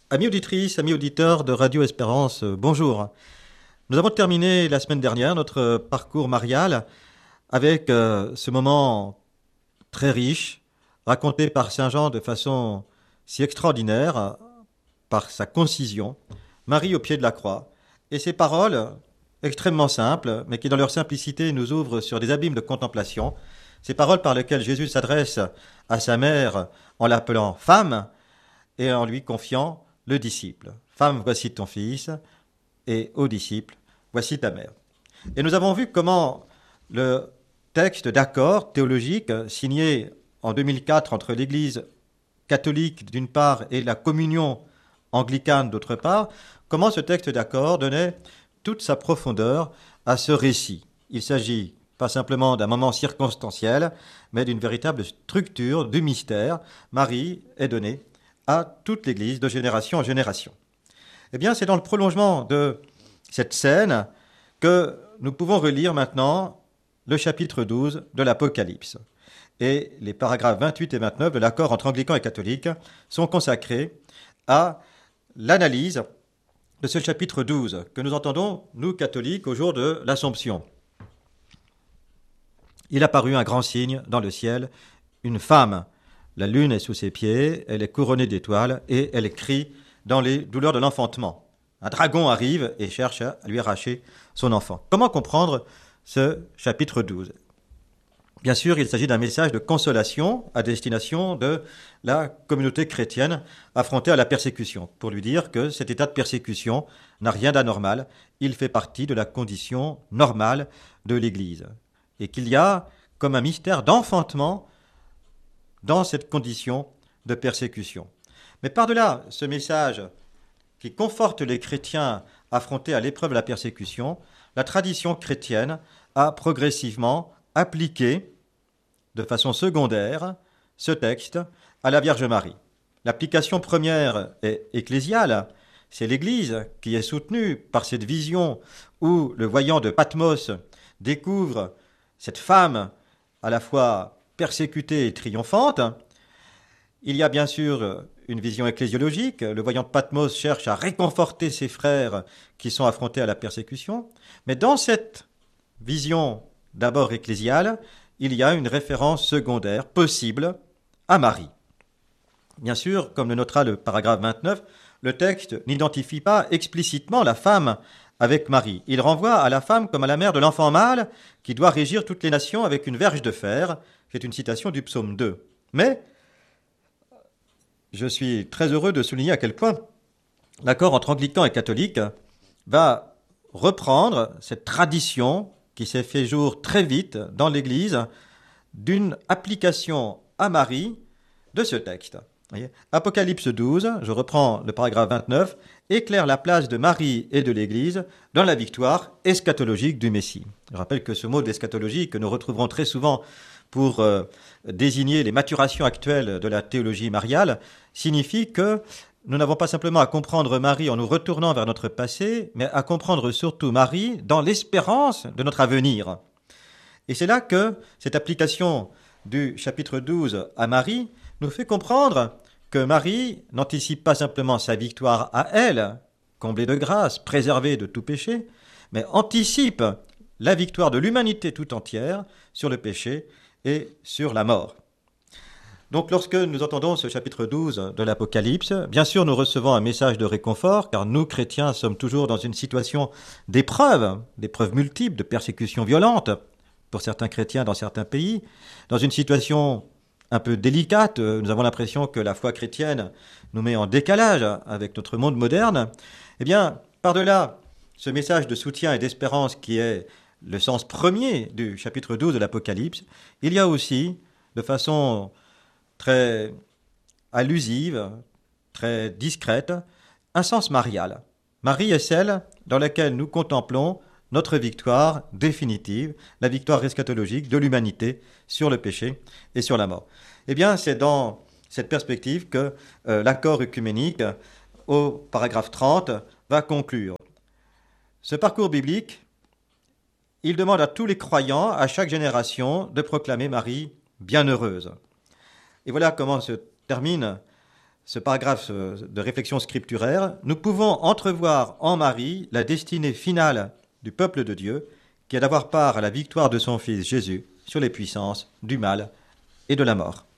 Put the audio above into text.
Amis auditrices, amis auditeurs de Radio Espérance, bonjour. Nous avons terminé la semaine dernière notre parcours marial avec ce moment très riche, raconté par Saint Jean de façon si extraordinaire, par sa concision, Marie au pied de la croix, et ces paroles extrêmement simples, mais qui dans leur simplicité nous ouvrent sur des abîmes de contemplation, ces paroles par lesquelles Jésus s'adresse à sa mère en l'appelant femme et en lui confiant le disciple. Femme, voici ton fils, et ô disciple, voici ta mère. Et nous avons vu comment le texte d'accord théologique signé en 2004 entre l'Église catholique d'une part et la communion anglicane d'autre part, comment ce texte d'accord donnait toute sa profondeur à ce récit. Il s'agit pas simplement d'un moment circonstanciel, mais d'une véritable structure du mystère. Marie est donnée à toute l'Église de génération en génération. Eh bien, c'est dans le prolongement de cette scène que nous pouvons relire maintenant le chapitre 12 de l'Apocalypse. Et les paragraphes 28 et 29 de l'accord entre anglicans et catholiques sont consacrés à l'analyse de ce chapitre 12 que nous entendons, nous catholiques, au jour de l'Assomption. Il apparut un grand signe dans le ciel, une femme. La lune est sous ses pieds, elle est couronnée d'étoiles et elle crie dans les douleurs de l'enfantement. Un dragon arrive et cherche à lui arracher son enfant. Comment comprendre ce chapitre 12 ? Bien sûr, il s'agit d'un message de consolation à destination de la communauté chrétienne affrontée à la persécution, pour lui dire que cet état de persécution n'a rien d'anormal, il fait partie de la condition normale de l'Église, et qu'il y a comme un mystère d'enfantement dans cette condition de persécution. Mais par-delà ce message qui conforte les chrétiens affrontés à l'épreuve de la persécution, la tradition chrétienne a progressivement appliqué de façon secondaire ce texte à la Vierge Marie. L'application première est ecclésiale, c'est l'Église qui est soutenue par cette vision où le voyant de Patmos découvre cette femme à la fois persécutée et triomphante. Il y a bien sûr une vision ecclésiologique. Le voyant de Patmos cherche à réconforter ses frères qui sont affrontés à la persécution. Mais dans cette vision d'abord ecclésiale, il y a une référence secondaire possible à Marie. Bien sûr, comme le notera le paragraphe 29, le texte n'identifie pas explicitement la femme avec Marie. Il renvoie à la femme comme à la mère de l'enfant mâle qui doit régir toutes les nations avec une verge de fer. C'est une citation du psaume 2. Mais je suis très heureux de souligner à quel point l'accord entre anglicans et catholiques va reprendre cette tradition qui s'est fait jour très vite dans l'Église d'une application à Marie de ce texte. Apocalypse 12, je reprends le paragraphe 29, éclaire la place de Marie et de l'Église dans la victoire eschatologique du Messie. Je rappelle que ce mot d'eschatologie que nous retrouverons très souvent pour désigner les maturations actuelles de la théologie mariale signifie que nous n'avons pas simplement à comprendre Marie en nous retournant vers notre passé, mais à comprendre surtout Marie dans l'espérance de notre avenir. Et c'est là que cette application du chapitre 12 à Marie nous fait comprendre que Marie n'anticipe pas simplement sa victoire à elle, comblée de grâce, préservée de tout péché, mais anticipe la victoire de l'humanité tout entière sur le péché et sur la mort. Donc lorsque nous entendons ce chapitre 12 de l'Apocalypse, bien sûr nous recevons un message de réconfort, car nous, chrétiens, sommes toujours dans une situation d'épreuve, d'épreuves multiples, de persécutions violentes, pour certains chrétiens dans certains pays, dans une situation un peu délicate. Nous avons l'impression que la foi chrétienne nous met en décalage avec notre monde moderne. Eh bien, par-delà ce message de soutien et d'espérance qui est le sens premier du chapitre 12 de l'Apocalypse, il y a aussi, de façon très allusive, très discrète, un sens marial. Marie est celle dans laquelle nous contemplons notre victoire définitive, la victoire eschatologique de l'humanité sur le péché et sur la mort. Eh bien, c'est dans cette perspective que l'accord œcuménique, au paragraphe 30, va conclure. Ce parcours biblique, il demande à tous les croyants, à chaque génération, de proclamer Marie bienheureuse. Et voilà comment se termine ce paragraphe de réflexion scripturaire, nous pouvons entrevoir en Marie la destinée finale du peuple de Dieu, qui est d'avoir part à la victoire de son Fils Jésus sur les puissances du mal et de la mort.